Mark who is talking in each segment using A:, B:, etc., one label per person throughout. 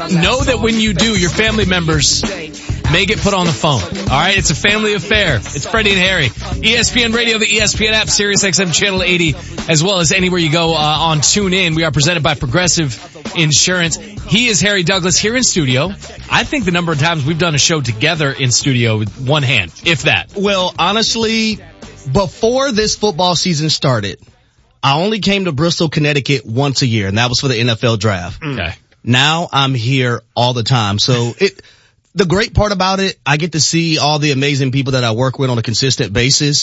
A: know that when you do, your family members may get put on the phone. All right, it's a family affair. It's Freddie and Harry. ESPN Radio, the ESPN app, Sirius XM Channel 80, as well as anywhere you go on TuneIn. We are presented by Progressive Insurance. He is Harry Douglas here in studio. I think the number of times we've done a show together in studio with one hand, if that.
B: Well, honestly, before this football season started, I only came to Bristol, Connecticut once a year, and that was for the NFL draft.
A: Okay.
B: Now I'm here all the time. So the great part about it, I get to see all the amazing people that I work with on a consistently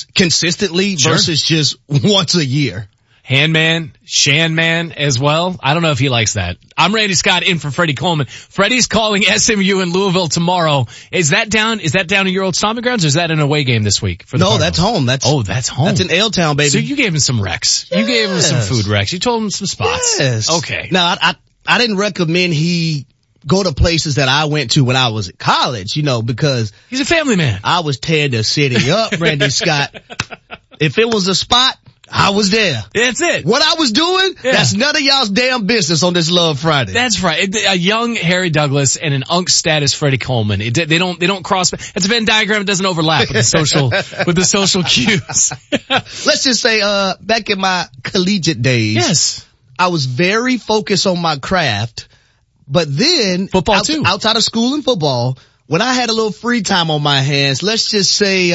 B: versus just once a year.
A: Handman, Shanman as well. I don't know if he likes that. I'm Randy Scott in for Freddie Coleman. Freddie's calling SMU in Louisville tomorrow. Is that down in your old stomping grounds, or is that an away game this week?
B: No, that's home.
A: That's home.
B: That's in L-Town, baby.
A: So you gave him some recs. Yes. You gave him some food recs. You told him some spots.
B: Yes.
A: Okay.
B: Now, I didn't recommend he go to places that I went to when I was at college, because
A: he's a family man.
B: I was tearing the city up, Randy Scott. If it was a spot, I was there.
A: That's it.
B: What I was doing, that's none of y'all's damn business on this Love Friday.
A: That's right. A young Harry Douglas and an unk status Freddie Coleman. They don't cross. It's a Venn diagram. It doesn't overlap with the social cues.
B: Let's just say, back in my collegiate days.
A: Yes.
B: I was very focused on my craft, but then
A: football too.
B: Outside of school and football, when I had a little free time on my hands, let's just say,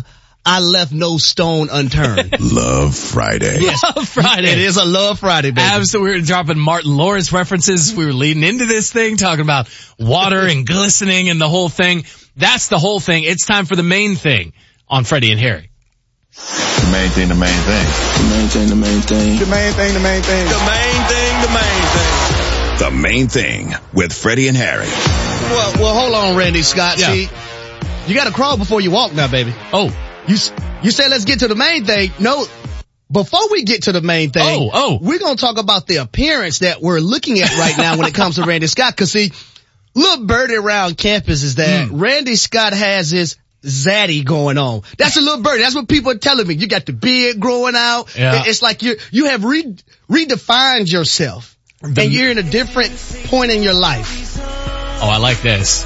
B: I left no stone unturned.
C: Love Friday.
A: Yes. Love Friday.
B: It is a Love Friday, baby.
A: Absolutely. We were dropping Martin Lawrence references. We were leading into this thing, talking about water and glistening and the whole thing. That's the whole thing. It's time for the main thing on Freddie and Harry.
D: The main thing, the main thing.
E: The main thing, the main thing.
D: The main thing, the main thing.
C: The main thing, the main thing. The main thing with Freddie and Harry.
B: Well, hold on, Randy Scott.
A: Yeah.
B: See, you gotta crawl before you walk now, baby.
A: Oh.
B: You said let's get to the main thing. No, before we get to the main thing, we're gonna talk about the appearance that we're looking at right now when it comes to Randy Scott. Cause see, little birdie around campus is that Randy Scott has his zaddy going on. That's a little birdie. That's what people are telling me. You got the beard growing out.
A: Yeah.
B: It's like you have redefined yourself. And you're in a different point in your life.
A: Oh, I like this.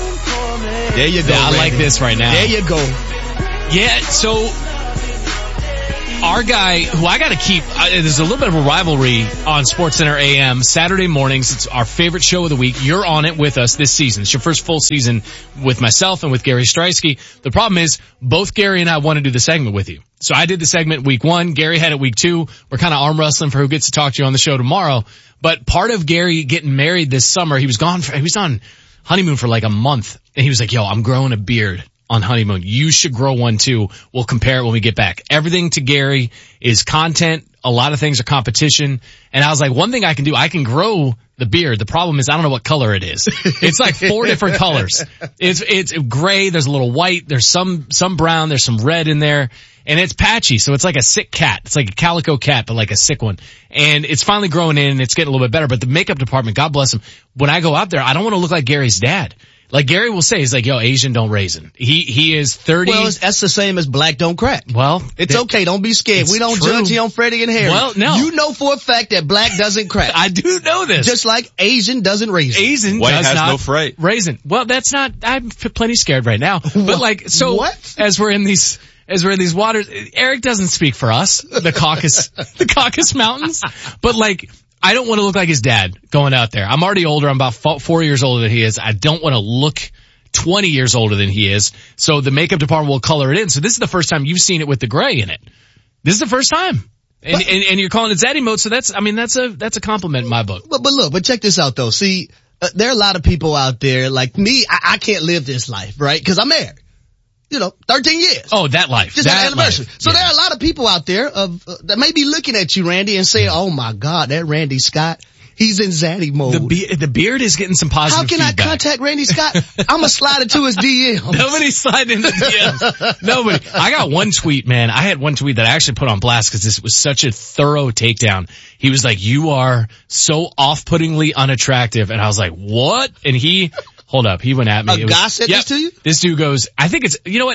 B: There you go.
A: I like this right now.
B: There you go.
A: Yeah, so our guy, who I gotta keep, there's a little bit of a rivalry on SportsCenter AM, Saturday mornings. It's our favorite show of the week. You're on it with us this season. It's your first full season with myself and with Gary Streisky. The problem is, both Gary and I want to do the segment with you. So I did the segment week 1. Gary had it week 2. We're kind of arm wrestling for who gets to talk to you on the show tomorrow. But part of Gary getting married this summer, he was on honeymoon for like a month. And he was like, yo, I'm growing a beard on honeymoon. You should grow one too. We'll compare it when we get back. Everything to Gary is content. A lot of things are competition. And I was like, one thing I can do, I can grow the beard. The problem is I don't know what color it is. It's like 4 different colors. It's gray. There's a little white. There's some brown. There's some red in there. And it's patchy. So it's like a sick cat. It's like a calico cat, but like a sick one. And it's finally growing in and it's getting a little bit better. But the makeup department, God bless them. When I go out there, I don't want to look like Gary's dad. Like Gary will say, he's like, yo, Asian don't raisin. He is 30.
B: Well, that's the same as black don't crack.
A: Well,
B: it's okay. Don't be scared. We don't judge you on Freddie and Harry.
A: Well, no.
B: You know for a fact that black doesn't crack.
A: I do know this.
B: Just like Asian doesn't raisin.
A: Asian
D: White
A: does
D: has
A: not
D: no freight.
A: Raisin. Well, that's not, I'm plenty scared right now. But like, so
B: what?
A: As we're in these waters, Eric doesn't speak for us, the Caucasus Mountains, but like, I don't want to look like his dad going out there. I'm already older. I'm about 4 years older than he is. I don't want to look 20 years older than he is. So the makeup department will color it in. So this is the first time you've seen it with the gray in it. This is the first time. And you're calling it zaddy mode. So that's a compliment in my book.
B: But check this out though. See, there are a lot of people out there like me. I can't live this life, right? Cause I'm married. 13 years.
A: Oh, that life.
B: Just that anniversary. Life. So there are a lot of people out there that may be looking at you, Randy, and saying, oh my God, that Randy Scott, he's in zaddy mode.
A: The beard is getting some positive feedback.
B: How can I contact Randy Scott? I'm going to slide into his DMs.
A: Nobody's sliding into DMs. Nobody. I got one tweet, man. I had one tweet that I actually put on blast because this was such a thorough takedown. He was like, you are so off-puttingly unattractive. And I was like, what? And hold up. He went at me.
B: A guy said this to you?
A: This dude goes, I think it's, you know what?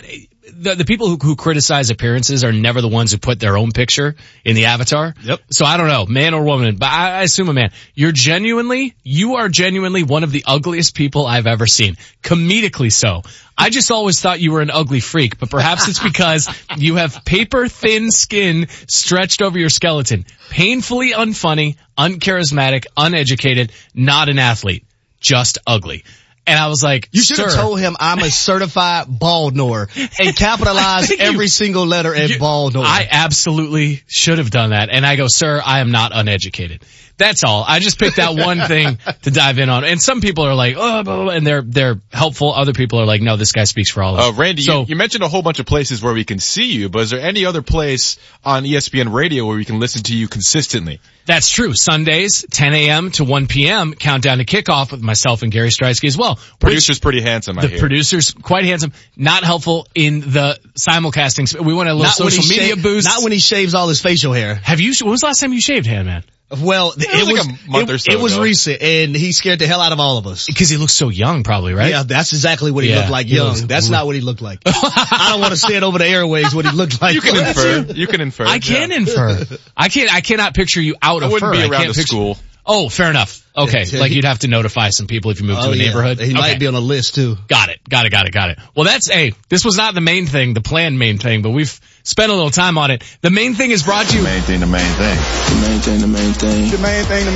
A: the people who criticize appearances are never the ones who put their own picture in the avatar.
B: Yep.
A: So I don't know, man or woman, but I assume a man. You are genuinely one of the ugliest people I've ever seen. Comedically so. I just always thought you were an ugly freak, but perhaps it's because you have paper thin skin stretched over your skeleton. Painfully unfunny, uncharismatic, uneducated, not an athlete. Just ugly. And I was like,
B: you should have told him I'm a certified bald knower and capitalized every single letter at bald knower.
A: I absolutely should have done that. And I go, sir, I am not uneducated. That's all. I just picked out one thing to dive in on. And some people are like, oh, blah, blah, blah, and they're helpful. Other people are like, no, this guy speaks for all of us.
F: Randy, you mentioned a whole bunch of places where we can see you, but is there any other place on ESPN radio where we can listen to you consistently?
A: That's true. Sundays, 10 a.m. to 1 p.m., countdown to kickoff with myself and Gary Streisky as well.
F: Producer's pretty handsome, I hear.
A: The producer's quite handsome. Not helpful in the simulcasting. We want a little social media boost.
B: Not when he shaves all his facial hair.
A: When was the last time you shaved, man?
B: Well, it was recent, and he scared the hell out of all of us.
A: Because he looks so young, probably, right?
B: Yeah, that's exactly what he looked like young. That's not what he looked like. I don't want to say it over the airwaves what he looked like.
F: You can infer. You can infer.
A: I can infer. I cannot picture you out of fur.
F: I wouldn't be around a school.
A: Oh, fair enough. Okay. Like you'd have to notify some people if you move to a neighborhood.
B: He might be on a list too.
A: Got it. Well, this was not the main thing, the planned main thing, but we've spent a little time on it. The main thing is brought to you.
D: The main thing.
E: The main thing.
D: The main thing. The main thing.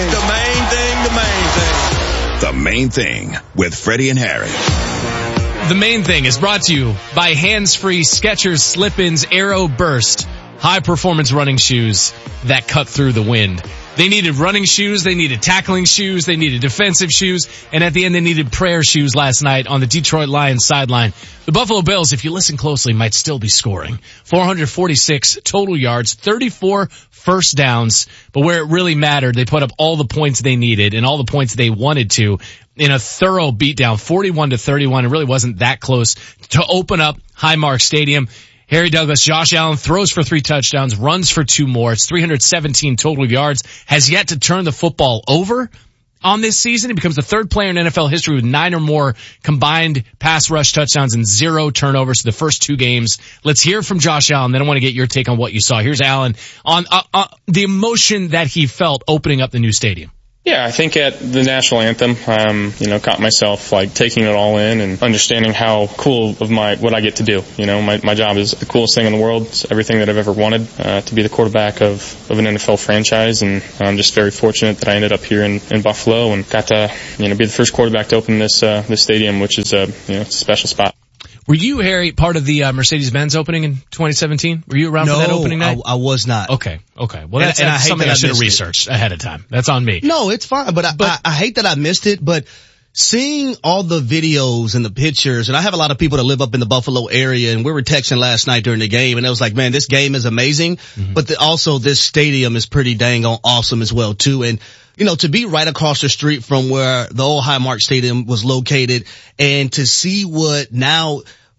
C: The main thing with Freddie and Harry.
A: The main thing is brought to you by hands-free Skechers Slip-ins Aero Burst. High performance running shoes that cut through the wind. They needed running shoes, they needed tackling shoes, they needed defensive shoes, and at the end they needed prayer shoes last night on the Detroit Lions sideline. The Buffalo Bills, if you listen closely, might still be scoring. 446 total yards, 34 first downs, but where it really mattered, they put up all the points they needed and all the points they wanted to in a thorough beatdown, 41-31. It really wasn't that close to open up Highmark Stadium. Harry Douglas, Josh Allen throws for 3 touchdowns, runs for 2 more. It's 317 total yards, has yet to turn the football over on this season. He becomes the third player in NFL history with 9 or more combined pass rush touchdowns and 0 turnovers to the first 2 games. Let's hear from Josh Allen. Then I want to get your take on what you saw. Here's Allen on the emotion that he felt opening up the new stadium.
G: Yeah, I think at the national anthem, caught myself taking it all in and understanding how cool of what I get to do. My job is the coolest thing in the world. It's everything that I've ever wanted, to be the quarterback of an NFL franchise. And I'm just very fortunate that I ended up here in Buffalo and got to, be the first quarterback to open this stadium, which is it's a special spot.
A: Were you, Harry, part of the Mercedes-Benz opening in 2017? Were you around for that opening night?
B: No, I was not.
A: Okay. Well, that's something I should have researched ahead of time. That's on me.
B: No, it's fine, but I hate that I missed it, but seeing all the videos and the pictures, and I have a lot of people that live up in the Buffalo area, and we were texting last night during the game, and it was like, man, this game is amazing, but also this stadium is pretty dang on awesome as well, too. And to be right across the street from where the old Highmark Stadium was located and to see what now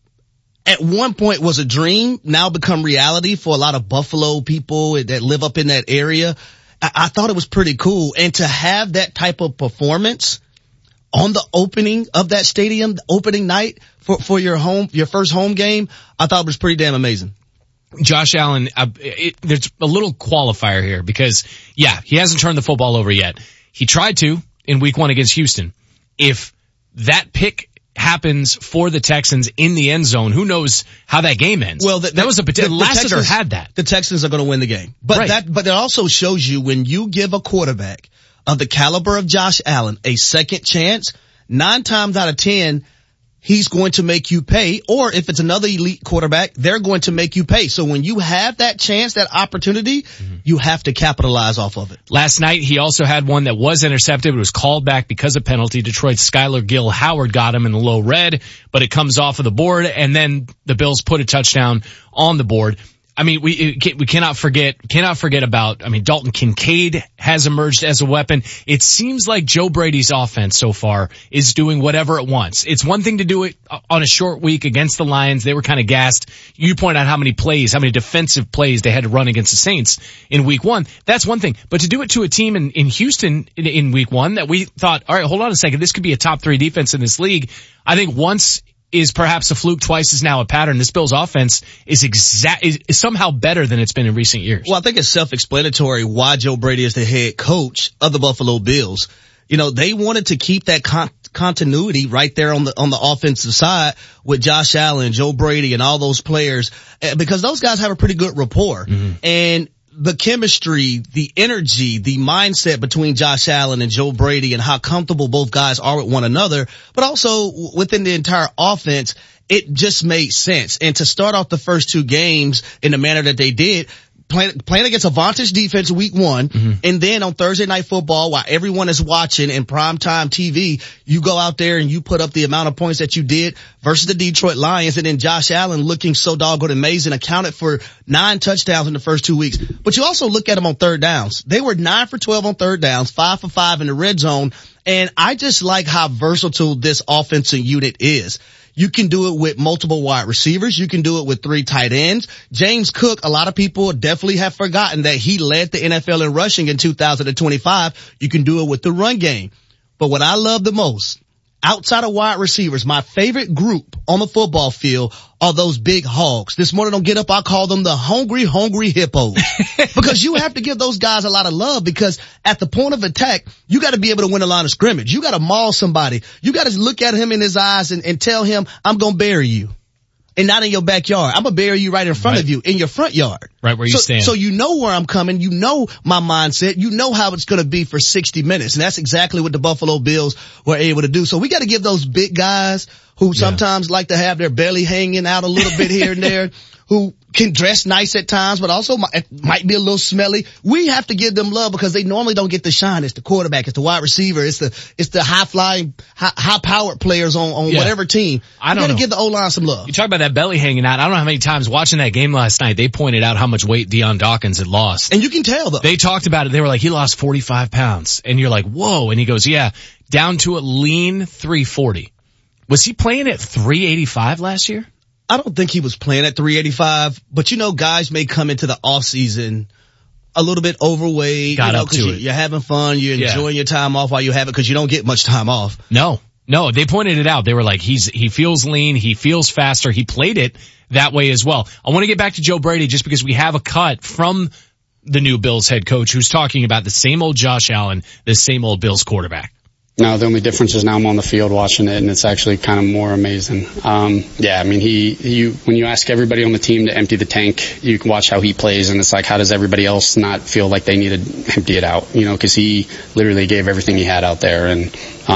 B: at one point was a dream, now become reality for a lot of Buffalo people that live up in that area, I thought it was pretty cool. And to have that type of performance on the opening of that stadium, the opening night for your first home game, I thought it was pretty damn amazing.
A: Josh Allen, there's a little qualifier here because, yeah, he hasn't turned the football over yet. He tried to in week 1 against Houston. If that pick happens for the Texans in the end zone, who knows how that game ends? Well, that was Lassiter had that.
B: The Texans are going to win the game. But it also shows you when you give a quarterback of the caliber of Josh Allen a second chance, 9 times out of 10, he's going to make you pay, or if it's another elite quarterback, they're going to make you pay. So when you have that chance, that opportunity, you have to capitalize off of it.
A: Last night, he also had one that was intercepted. It was called back because of penalty. Detroit's Skylar Gill Howard got him in the low red, but it comes off of the board, and then the Bills put a touchdown on the board. I mean, we cannot forget about, Dalton Kincaid has emerged as a weapon. It seems like Joe Brady's offense so far is doing whatever it wants. It's one thing to do it on a short week against the Lions. They were kind of gassed. You point out how many defensive plays they had to run against the Saints in week 1. That's one thing. But to do it to a team in Houston in week 1 that we thought, all right, hold on a second, this could be a top 3 defense in this league. I think once is perhaps a fluke, twice is now a pattern. This Bills offense is somehow better than it's been in recent years.
B: Well, I think it's self-explanatory why Joe Brady is the head coach of the Buffalo Bills. You know, they wanted to keep that continuity right there on the offensive side with Josh Allen, Joe Brady, and all those players, because those guys have a pretty good rapport. Mm-hmm. And the chemistry, the energy, the mindset between Josh Allen and Joe Brady and how comfortable both guys are with one another, but also within the entire offense, it just made sense. And to start off the first two games in the manner that they did, playing against a Vantage defense week one, mm-hmm. and then on Thursday Night Football, while everyone is watching in primetime TV, you go out there and you put up the amount of points that you did versus the Detroit Lions, and then Josh Allen looking so doggone amazing, accounted for 9 touchdowns in the first 2 weeks. But you also look at them on third downs. They were 9 for 12 on third downs, 5 for 5 in the red zone, and I just like how versatile this offensive unit is. You can do it with multiple wide receivers. You can do it with 3 tight ends. James Cook, a lot of people definitely have forgotten that he led the NFL in rushing in 2025. You can do it with the run game. But what I love the most, outside of wide receivers, my favorite group on the football field are those big hogs. This morning on Get Up, I call them the hungry hippos. Because you have to give those guys a lot of love, because at the point of attack, you got to be able to win a line of scrimmage. You got to maul somebody. You got to look at him in his eyes and tell him, I'm going to bury you. And not in your backyard. I'm going to bury you right in front of you, in your front yard.
A: Right where you stand.
B: So you know where I'm coming. You know my mindset. You know how it's going to be for 60 minutes. And that's exactly what the Buffalo Bills were able to do. So we got to give those big guys who sometimes like to have their belly hanging out a little bit here and there, who can dress nice at times, but also might be a little smelly. We have to give them love because they normally don't get the shine. It's the quarterback, it's the wide receiver, it's the high-flying, high-powered players on whatever team. You got to give the O-line some love.
A: You talk about that belly hanging out. I don't know how many times watching that game last night, they pointed out how much weight Deion Dawkins had lost.
B: And you can tell, though.
A: They talked about it. They were like, he lost 45 pounds. And you're like, whoa. And he goes, yeah, down to a lean 340. Was he playing at 385 last year?
B: I don't think he was playing at 385, but you know, guys may come into the off season a little bit overweight.
A: Got up to it.
B: You're having fun. You're enjoying your time off while you have it, because you don't get much time off.
A: No, they pointed it out. They were like, he feels lean. He feels faster. He played it that way as well. I want to get back to Joe Brady just because we have a cut from the new Bills head coach who's talking about the same old Josh Allen, the same old Bills quarterback.
H: No, the only difference is now I'm on the field watching it, and it's actually kind of more amazing. I mean, when you ask everybody on the team to empty the tank, you can watch how he plays, and it's like, how does everybody else not feel like they need to empty it out? You know, because he literally gave everything he had out there, and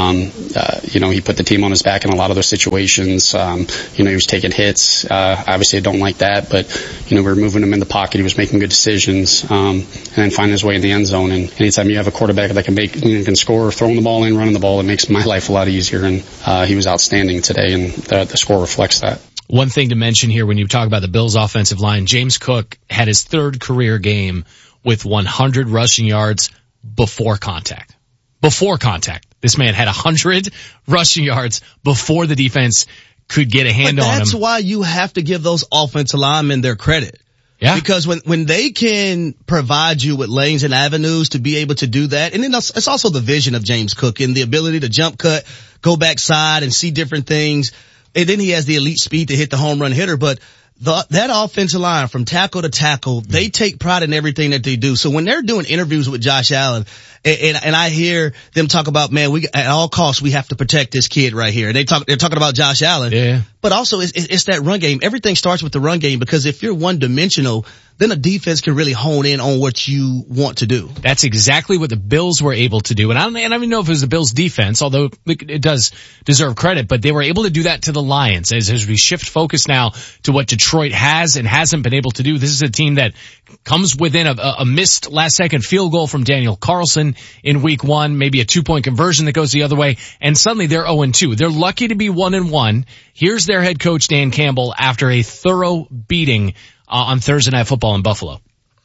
H: he put the team on his back in a lot of those situations. He was taking hits. Obviously I don't like that, but, we were moving him in the pocket. He was making good decisions, and then finding his way in the end zone. And anytime you have a quarterback that can score, throwing the ball in, running the ball, it makes my life a lot easier. And, he was outstanding today, and the score reflects that.
A: One thing to mention here when you talk about the Bills offensive line, James Cook had his 3rd career game with 100 rushing yards before contact. This man had 100 rushing yards before the defense could get a hand on him.
B: That's why you have to give those offensive linemen their credit.
A: Yeah.
B: Because when they can provide you with lanes and avenues to be able to do that, and then it's also the vision of James Cook and the ability to jump cut, go backside and see different things. And then he has the elite speed to hit the home run hitter, but that offensive line from tackle to tackle, they take pride in everything that they do. So when they're doing interviews with Josh Allen, and I hear them talk about, man, at all costs, we have to protect this kid right here. They're talking about Josh Allen.
A: Yeah.
B: But also it's that run game. Everything starts with the run game, because if you're one dimensional, then a defense can really hone in on what you want to do.
A: That's exactly what the Bills were able to do. And I don't even know if it was the Bills defense, although it does deserve credit, but they were able to do that to the Lions. As we shift focus now to what Detroit has and hasn't been able to do, this is a team that comes within a missed last second field goal from Daniel Carlson in week 1, maybe a 2-point conversion that goes the other way, and suddenly they're 0-2. They're lucky to be 1-1. Here's their head coach, Dan Campbell, after a thorough beating on Thursday Night Football in Buffalo.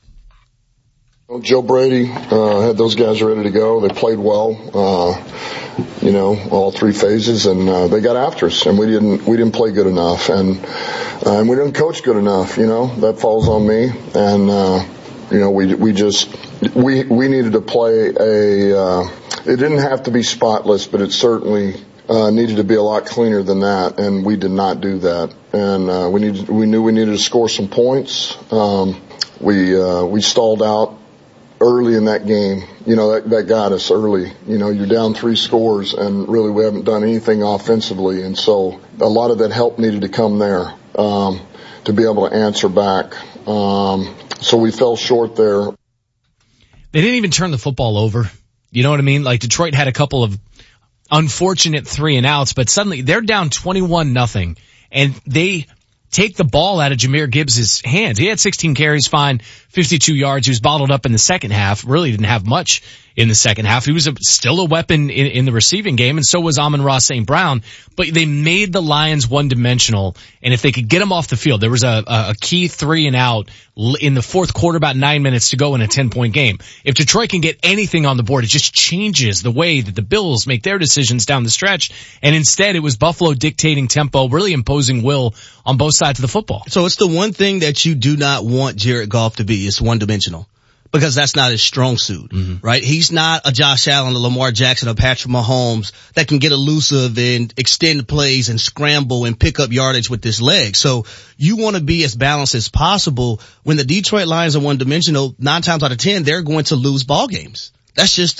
I: Well, Joe Brady had those guys ready to go. They played well, all 3 phases, and they got after us, and we didn't play good enough, and we didn't coach good enough. That falls on me, and we needed to play it didn't have to be spotless, but it certainly needed to be a lot cleaner than that, and we did not do that. And we knew we needed to score some points. We stalled out early in that game. That got us early. You're down 3 scores, and really we haven't done anything offensively. And so a lot of that help needed to come there to be able to answer back. So we fell short there.
A: They didn't even turn the football over. You know what I mean? Like Detroit had a couple of unfortunate 3 and outs, but suddenly they're down 21-0, and they take the ball out of Jahmyr Gibbs' hands. He had 16 carries, fine, 52 yards. He was bottled up in the second half. Really didn't have much in the second half. He was still a weapon in the receiving game, and so was Amon-Ra St. Brown. But they made the Lions one-dimensional, and if they could get him off the field, there was a key 3 and out in the fourth quarter, about 9 minutes to go in a 10-point game. If Detroit can get anything on the board, it just changes the way that the Bills make their decisions down the stretch. And instead, it was Buffalo dictating tempo, really imposing will on both sides of the football.
B: So it's the one thing that you do not want Jared Goff to be. It's one-dimensional. Because that's not his strong suit, right? He's not a Josh Allen, a Lamar Jackson, a Patrick Mahomes that can get elusive and extend plays and scramble and pick up yardage with his legs. So you want to be as balanced as possible. When the Detroit Lions are one-dimensional, 9 times out of 10, they're going to lose ball games. That's just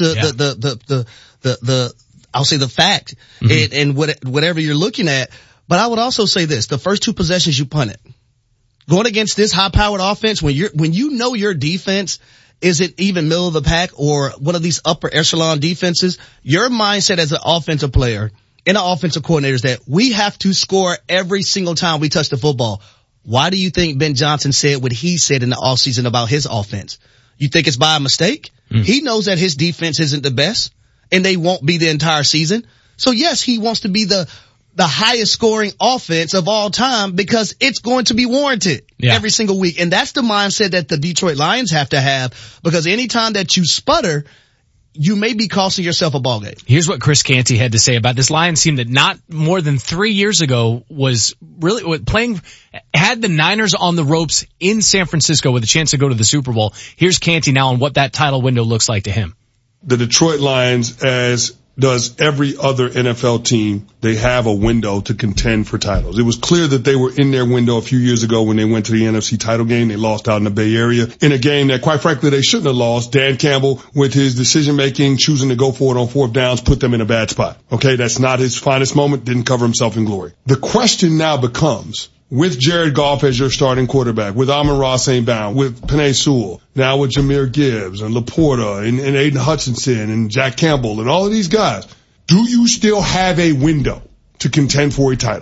B: I'll say the fact. And whatever you're looking at. But I would also say this, the first 2 possessions you punted. Going against this high-powered offense, when you know your defense isn't even middle of the pack or one of these upper echelon defenses, your mindset as an offensive player and an offensive coordinator is that we have to score every single time we touch the football. Why do you think Ben Johnson said what he said in the offseason about his offense? You think it's by a mistake? He knows that his defense isn't the best and they won't be the entire season. So yes, he wants to be the highest scoring offense of all time because it's going to be warranted every single week. And that's the mindset that the Detroit Lions have to have, because anytime that you sputter, you may be costing yourself a ball game.
A: Here's what Chris Canty had to say about this Lions team that not more than 3 years ago was really had the Niners on the ropes in San Francisco with a chance to go to the Super Bowl. Here's Canty now on what that title window looks like to him.
J: The Detroit Lions, as does every other NFL team, they have a window to contend for titles. It was clear that they were in their window a few years ago when they went to the NFC title game. They lost out in the Bay Area in a game that, quite frankly, they shouldn't have lost. Dan Campbell, with his decision-making, choosing to go for it on 4th downs, put them in a bad spot. Okay, that's not his finest moment. Didn't cover himself in glory. The question now becomes, with Jared Goff as your starting quarterback, with Amon-Ra St. Brown, with Penei Sewell, now with Jahmyr Gibbs and Laporta and Aiden Hutchinson and Jack Campbell and all of these guys, do you still have a window to contend for a title?